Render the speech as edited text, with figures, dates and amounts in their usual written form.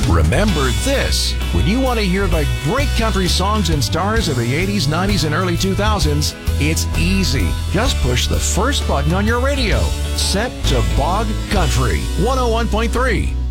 Remember this, when you want to hear the great country songs and stars of the 80s, 90s, and early 2000s, it's easy. Just push the first button on your radio. Set to Bog Country 101.3.